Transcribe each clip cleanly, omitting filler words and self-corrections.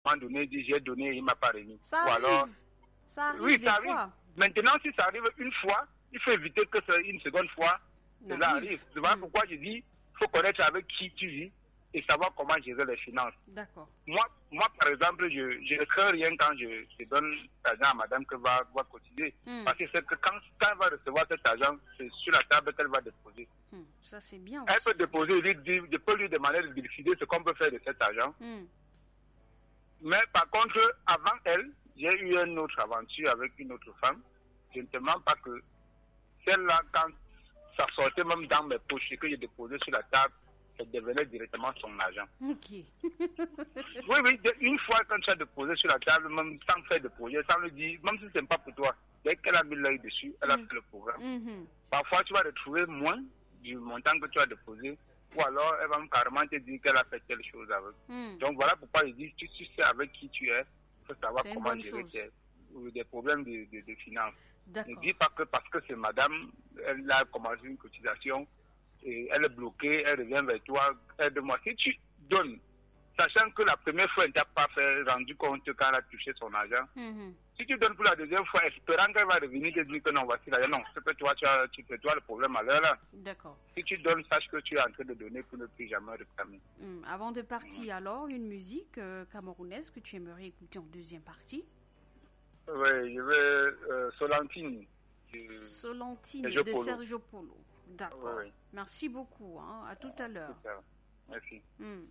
moment donné, dit j'ai donné, il m'a pas remis. Ça Ou arrive. alors, Ça arrive oui, des ça arrive. fois. Maintenant, si ça arrive une fois, il faut éviter que une seconde fois, cela arrive. C'est voilà pourquoi je dis, il faut connaître avec qui tu vis et savoir comment gérer les finances. D'accord. Moi, par exemple, je ne crains rien quand je donne l'argent à madame que va cotiser. Parce que c'est que quand elle va recevoir cet argent, c'est sur la table qu'elle va déposer. Ça, c'est bien Elle aussi. peut déposer, je peux lui demander de décider ce qu'on peut faire de cet argent. Mais par contre, avant elle, j'ai eu une autre aventure avec une autre femme. Je ne te mens pas que celle-là, quand ça sortait même dans mes poches et que je déposais sur la table, ça devenait directement son argent. Ok. Oui, une fois quand tu as déposé sur la table, même sans faire de projet, sans le dire, même si ce n'est pas pour toi, dès qu'elle a mis l'œil dessus, elle a fait le programme. Parfois, tu vas retrouver moins du montant que tu as déposé, ou alors elle va carrément te dire qu'elle a fait telle chose avec. Donc voilà pourquoi je dis, tu sais avec qui tu es, il faut savoir comment gérer des problèmes de finances. Ne dis pas que parce que c'est madame, elle a commencé une cotisation, et elle est bloquée, elle revient vers toi, aide-moi. Si tu donnes, sachant que la première fois, elle ne t'a pas rendu compte quand elle a touché son argent, si tu donnes pour la deuxième fois, espérant qu'elle va revenir et dire que non, voici l'argent, non, c'est que toi, c'est toi le problème à l'heure là. D'accord. Si tu donnes, sache que tu es en train de donner pour ne plus jamais réclamer. Avant de partir, alors, une musique camerounaise que tu aimerais écouter en deuxième partie? Oui, je vais Solantine. Solantine de Sergio Polo. D'accord. Oui. Merci beaucoup. À tout à l'heure. Merci.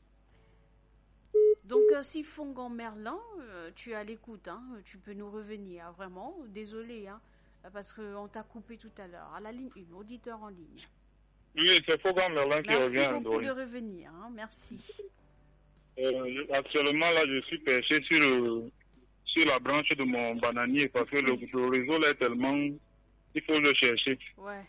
Donc, si Fongan Merlin, tu es à l'écoute, tu peux nous revenir. Vraiment, désolé, parce qu'on t'a coupé tout à l'heure. À la ligne 1, auditeur en ligne. Oui, c'est Fongan Merlin qui revient. Merci beaucoup de revenir. Merci. Actuellement, là, je suis perché sur la branche de mon bananier parce que le réseau là est tellement... Il faut le chercher. Ouais,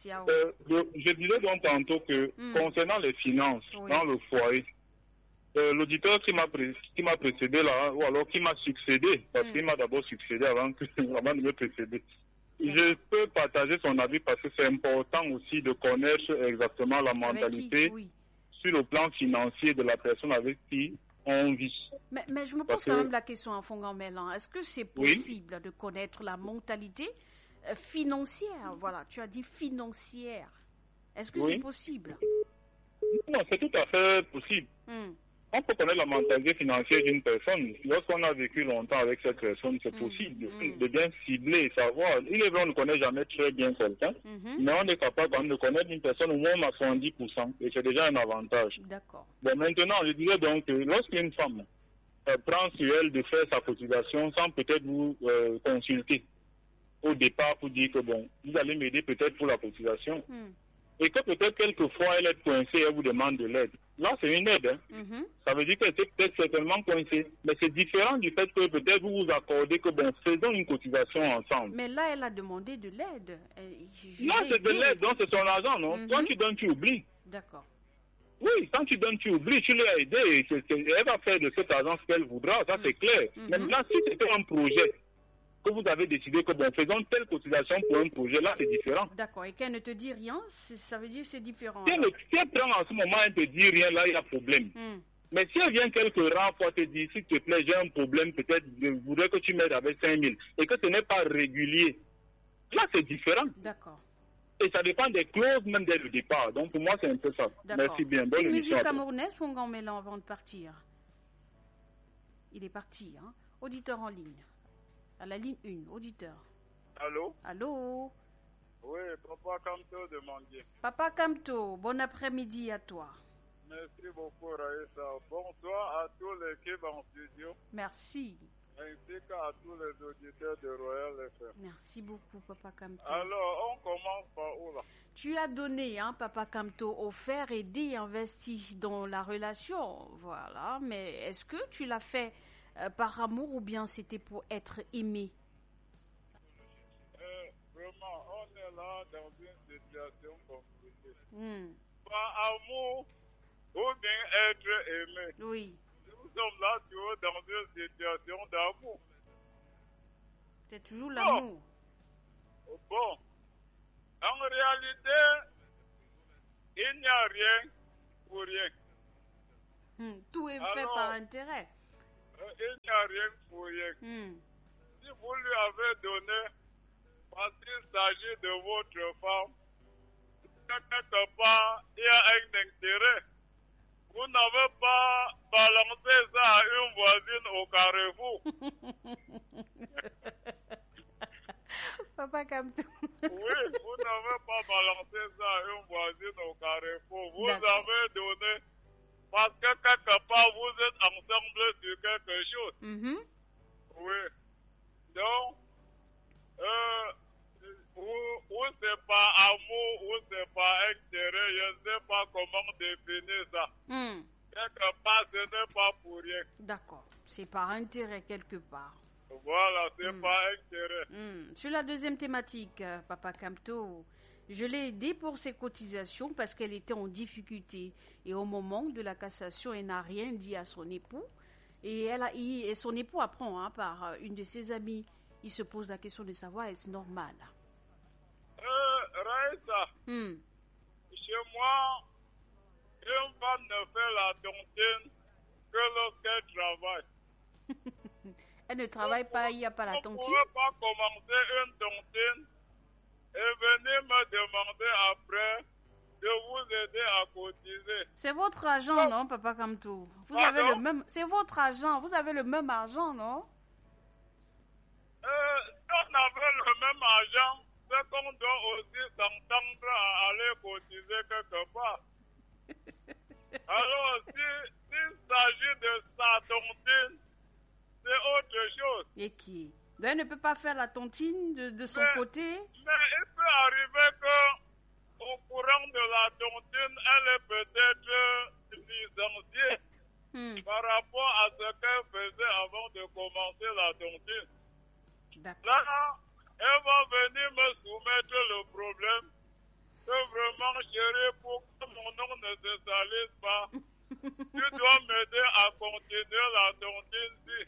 je disais donc tantôt que concernant les finances dans le foyer, l'auditeur qui m'a précédé là, ou alors qui m'a succédé, parce qu'il m'a d'abord succédé avant de me précéder. Je peux partager son avis parce que c'est important aussi de connaître exactement la mentalité sur le plan financier de la personne avec qui on vit. Mais je me pose quand même la question à Fongan Merlin. Est-ce que c'est possible de connaître la mentalité financière? Voilà, tu as dit financière. Est-ce que c'est possible? Non, c'est tout à fait possible. On peut connaître la mentalité financière d'une personne. Lorsqu'on a vécu longtemps avec cette personne, c'est possible de bien cibler, savoir. Il est vrai, on ne connaît jamais très bien quelqu'un, mais on est capable de connaître une personne au moins à 70%, et c'est déjà un avantage. D'accord. Bon, maintenant, je disais donc que lorsqu'une femme prend sur elle de faire sa cotisation sans peut-être vous consulter au départ pour dire que bon, vous allez m'aider peut-être pour la cotisation, et que peut-être quelquefois elle est coincée et elle vous demande de l'aide. Là, c'est une aide. Ça veut dire qu'elle est peut-être certainement coincée. Mais c'est différent du fait que peut-être vous vous accordez que bon, faisons une cotisation ensemble. Mais là, elle a demandé de l'aide. Non, c'est de l'aide, donc c'est son argent, non? Quand tu donnes, tu oublies. D'accord. Oui, quand tu donnes, tu oublies, tu l'as aidé, elle va faire de cet argent ce qu'elle voudra, ça c'est clair. Maintenant, si c'était un projet, que vous avez décidé que bon, faisons telle cotisation pour un projet, là c'est différent. D'accord, et qu'elle ne te dit rien, ça veut dire que c'est différent. Si elle prend en ce moment, elle ne te dit rien, là il y a problème. Mais si elle vient quelques rangs pour te dire, s'il te plaît, j'ai un problème, peut-être je voudrais que tu m'aides avec 5 000, et que ce n'est pas régulier, là c'est différent. D'accord. Et ça dépend des clauses même dès le départ. Donc pour moi c'est un peu ça. Merci bien. Bonne émission. Une musique camerounaise, Fongan Merlin avant de partir. Il est parti, auditeur en ligne. À la ligne 1, auditeur. Allô? Allô? Oui, Papa Kamto de Mangué. Papa Kamto, bon après-midi à toi. Merci beaucoup, Raïssa. Bonsoir à tous les l'équipe en studio. Merci. Ainsi qu'à tous les auditeurs de Royal FM. Merci beaucoup, Papa Kamto. Alors, on commence par où là? Tu as donné, Papa Kamto, offert, aidé, investi dans la relation. Voilà, mais est-ce que tu l'as fait par amour ou bien c'était pour être aimé? Vraiment, on est là dans une situation compliquée. Par amour ou bien être aimé. Oui. Nous sommes là toujours dans une situation d'amour. C'est toujours l'amour. Bon. En réalité, il n'y a rien pour rien. Tout est fait par intérêt. il n'y a rien pour rien. Si vous lui avez donné, parce qu'il s'agit de votre femme, quelque part, il y a un intérêt. Vous n'avez pas balancé ça à une voisine au Carrefour. Papa Kamto. Oui, vous n'avez pas balancé ça à une voisine au Carrefour. Vous avez donné parce que quelque part vous êtes ensemble sur quelque chose. Oui. Donc, ou c'est pas amour, ou c'est pas intérêt, je ne sais pas comment définir ça. Quelque part, ce n'est pas pour rien. D'accord. C'est par intérêt quelque part. Voilà, c'est pas intérêt. Sur la deuxième thématique, Papa Kamto, je l'ai aidée pour ses cotisations parce qu'elle était en difficulté. Et au moment de la cassation, elle n'a rien dit à son époux. Et son époux apprend par une de ses amies. Il se pose la question de savoir est-ce normal. Raïssa, chez moi, une femme ne fait la tontine que lorsqu'elle travaille. Elle ne travaille pas, il n'y a pas la tontine. Vous ne pouvez pas commencer une tontine et venir me demander après de vous aider à cotiser. C'est votre argent, non, Papa Kamto? Vous avez le même. C'est votre argent. Vous avez le même argent, non? Si on avait le même argent, c'est qu'on doit aussi s'entendre à aller cotiser quelque part. Alors, s'il s'agit de sa tontine, c'est autre chose. Et qui? Elle ne peut pas faire la tontine de son côté? Mais il peut arriver qu'au courant de la tontine, elle est peut-être licenciée par rapport à ce qu'elle faisait avant de commencer la tontine. D'accord. Là, elle va venir me soumettre le problème que vraiment, chérie, pour que mon nom ne se salisse pas, tu dois m'aider à continuer la tontine-ci.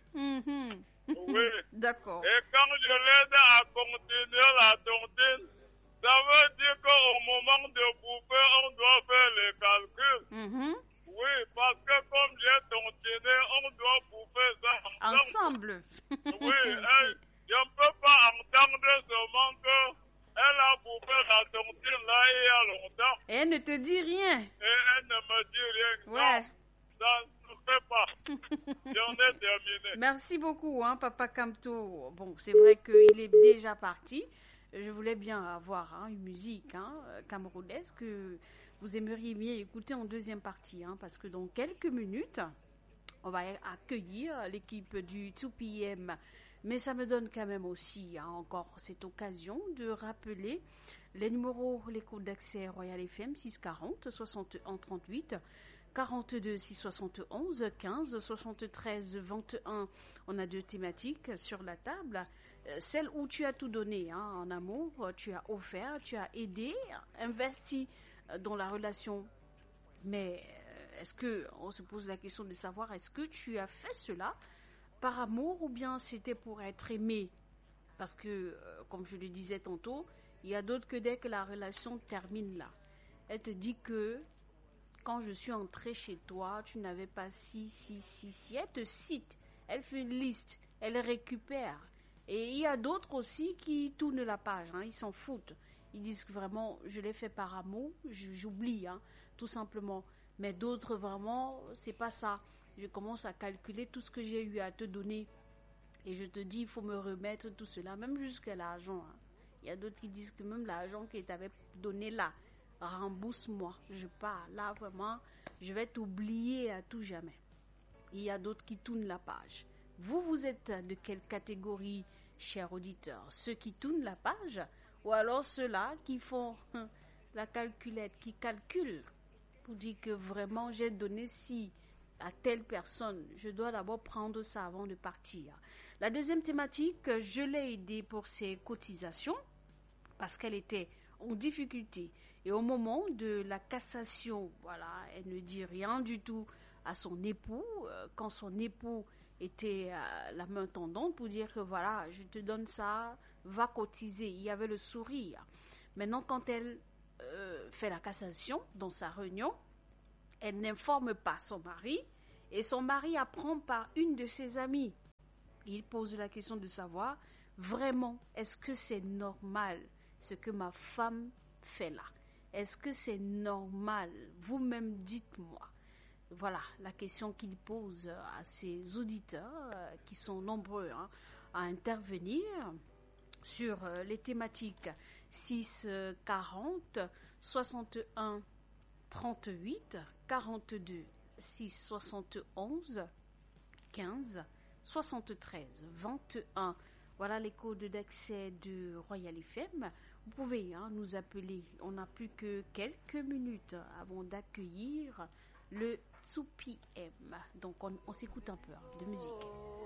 Oui. D'accord. Et quand je l'aide à continuer la tontine, ça veut dire qu'au moment de bouffer, on doit faire les calculs. Oui, parce que comme j'ai tontiné, on doit bouffer ça ensemble. Oui, je ne peux pas entendre seulement qu'elle a bouffé la tontine là il y a longtemps. Et elle ne te dit rien. Et elle ne me dit rien. Ouais. Non, ça ne fait pas. J'en ai terminé. Merci beaucoup, Papa Kamto. Bon, c'est vrai qu'il est déjà parti. Je voulais bien avoir une musique camerounaise que vous aimeriez bien écouter en deuxième partie. Parce que dans quelques minutes, on va accueillir l'équipe du 2PM. Mais ça me donne quand même aussi encore cette occasion de rappeler les numéros, les codes d'accès Royal FM 640 61 38 42 671 15 73 21. On a 2 thématiques sur la table. Celle où tu as tout donné en amour, tu as offert, tu as aidé, investi dans la relation. Mais est-ce que on se pose la question de savoir est-ce que tu as fait cela par amour ou bien c'était pour être aimé? Parce que, comme je le disais tantôt, il y a d'autres que dès que la relation termine là, elle te dit que quand je suis entrée chez toi, tu n'avais pas si. Elle te cite, elle fait une liste, elle récupère. Et il y a d'autres aussi qui tournent la page, ils s'en foutent. Ils disent que vraiment, je l'ai fait par amour, j'oublie, tout simplement. Mais d'autres, vraiment, c'est pas ça. Je commence à calculer tout ce que j'ai eu à te donner. Et je te dis, il faut me remettre tout cela, même jusqu'à l'argent. Il y a d'autres qui disent que même l'argent que tu avais donné là, rembourse-moi. Je pars. Là, vraiment, je vais t'oublier à tout jamais. Il y a d'autres qui tournent la page. Vous êtes de quelle catégorie, chers auditeurs? Ceux qui tournent la page ou alors ceux-là qui font la calculette, qui calculent pour dire que vraiment j'ai donné à telle personne, je dois d'abord prendre ça avant de partir. La deuxième thématique, je l'ai aidée pour ses cotisations parce qu'elle était en difficulté. Et au moment de la cassation, elle ne dit rien du tout à son époux. Quand son époux était la main tendante pour dire que je te donne ça, va cotiser. Il y avait le sourire. Maintenant, quand elle fait la cassation dans sa réunion, elle n'informe pas son mari Et son mari apprend par une de ses amies. Il pose la question de savoir, vraiment, est-ce que c'est normal ce que ma femme fait là? Est-ce que c'est normal? Vous-même, dites-moi. Voilà la question qu'il pose à ses auditeurs qui sont nombreux à intervenir sur les thématiques 6 40 61 38 42 6 71 15 73 21. Voilà les codes d'accès de Royal FM. Vous pouvez nous appeler. On n'a plus que quelques minutes avant d'accueillir le 2 PM. Donc on s'écoute un peu de musique.